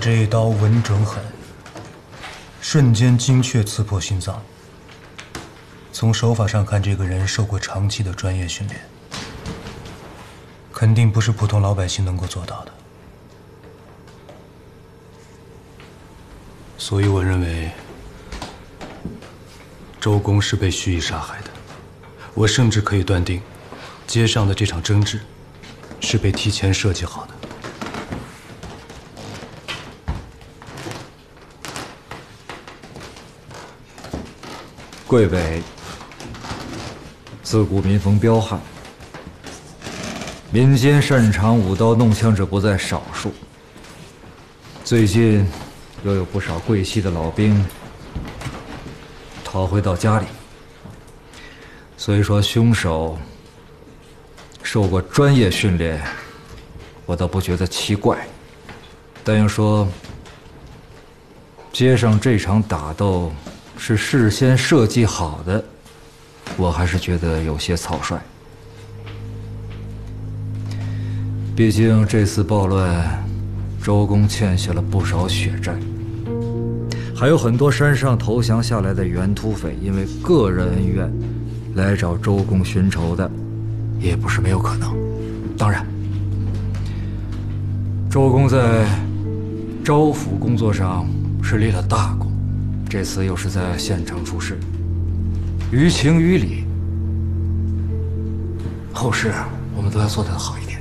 这一刀稳准狠，瞬间精确刺破心脏。从手法上看，这个人受过长期的专业训练，肯定不是普通老百姓能够做到的。所以我认为，周公是被蓄意杀害的。我甚至可以断定，街上的这场争执是被提前设计好的。 贵北自古民风彪悍，民间擅长舞刀弄枪者不在少数。最近又有不少贵系的老兵逃回到家里，所以说凶手受过专业训练，我倒不觉得奇怪。但要说街上这场打斗是事先设计好的，我还是觉得有些草率。毕竟这次暴乱，周公欠下了不少血债，还有很多山上投降下来的原土匪，因为个人恩怨来找周公寻仇的，也不是没有可能。当然，周公在招抚工作上是立了大功，这次又是在现场出事，于情于理，后事我们都要做得好一点。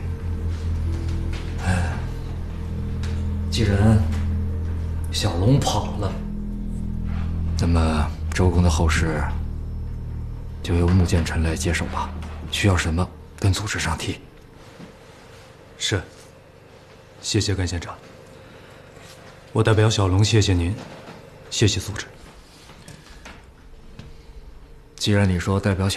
既然小龙跑了，那么周公的后事就由穆剑臣来接手吧。需要什么，跟组织上提。 是，谢谢甘县长。我代表小龙谢谢您，谢谢组织。 既然你说代表小